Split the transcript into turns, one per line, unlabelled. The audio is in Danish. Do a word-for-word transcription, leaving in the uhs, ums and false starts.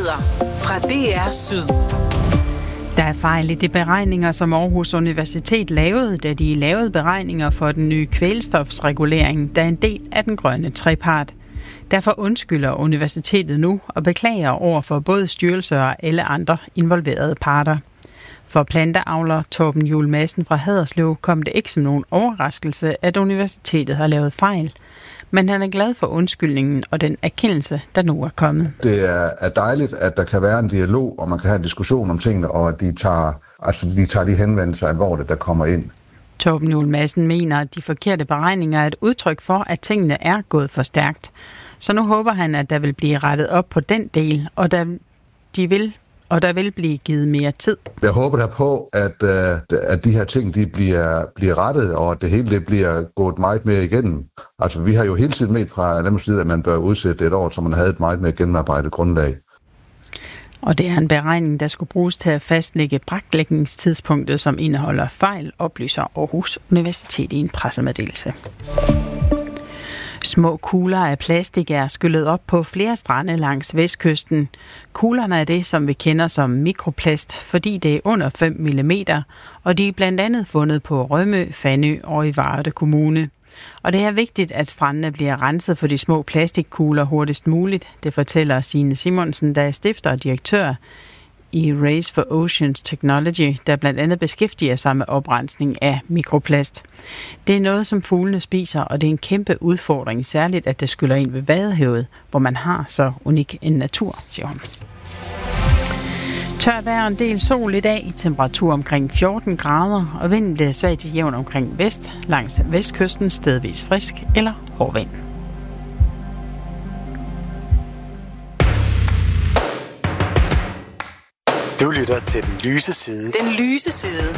Nyheder fra D R Syd.
Der er fejl i de beregninger, som Aarhus Universitet lavede, da de lavede beregninger for den nye kvælstofsregulering, der er en del af den grønne trepart. Derfor undskylder universitetet nu og beklager over for både styrelser og alle andre involverede parter. For planteavler Torben Juhl Madsen fra Haderslev kom det ikke som nogen overraskelse, at universitetet har lavet fejl. Men han er glad for undskyldningen og den erkendelse, der nu er kommet.
Det er dejligt, at der kan være en dialog, og man kan have en diskussion om tingene, og at de tager, altså de, tager de henvendelser alvorligt, der kommer ind.
Torben Juhl Madsen mener, at de forkerte beregninger er et udtryk for, at tingene er gået for stærkt. Så nu håber han, at der vil blive rettet op på den del, og der, de vil, og der vil blive givet mere tid. Jeg
håber der på, at, at de her ting de bliver, bliver rettet, og at det hele det bliver gået meget mere igennem. Altså, vi har jo hele tiden med fra dem side, at man bør udsætte et år, så man havde et meget mere gennemarbejdet grundlag.
Og det er en beregning, der skulle bruges til at fastlægge braklægningstidspunktet, som indeholder fejl, oplyser Aarhus Universitet i en pressemeddelelse. Små kugler af plastik er skyllet op på flere strande langs vestkysten. Kuglerne er det, som vi kender som mikroplast, fordi det er under fem millimeter, og de er blandt andet fundet på Rømø, Fanø og i Varde Kommune. Og det er vigtigt, at strandene bliver renset for de små plastikkugler hurtigst muligt, det fortæller Signe Simonsen, der er stifter og direktør i Race for Oceans Technology, der blandt andet beskæftiger sig med oprensning af mikroplast. Det er noget, som fuglene spiser, og det er en kæmpe udfordring, særligt at det skyller ind ved Vadehavet, hvor man har så unik en natur, siger hun. Tør vejr en del sol i dag, temperatur omkring fjorten grader, og vinden bliver svag til jævn omkring vest, langs vestkysten stedvis frisk eller hård vind.
Du lytter til Den Lyse Side.
Den Lyse Side